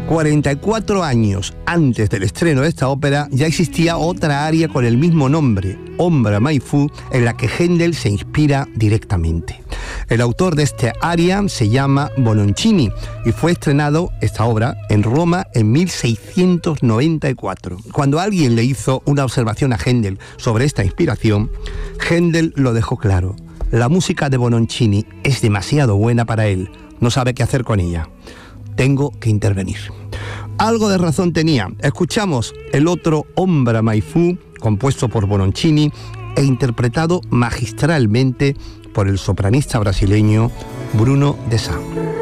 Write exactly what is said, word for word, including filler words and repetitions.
cuarenta y cuatro años antes del estreno de esta ópera ya existía otra aria con el mismo nombre, Ombra Mai Fu, en la que Händel se inspira directamente. El autor de esta aria se llama Bononcini y fue estrenado esta obra en Roma en mil seiscientos noventa y cuatro. Cuando alguien le hizo una observación a Händel sobre esta inspiración, Händel lo dejó claro: la música de Bononcini es demasiado buena para él, no sabe qué hacer con ella. Tengo que intervenir. Algo de razón tenía. Escuchamos el otro Ombra Mai Fu, compuesto por Bononcini e interpretado magistralmente por el sopranista brasileño Bruno de Sá.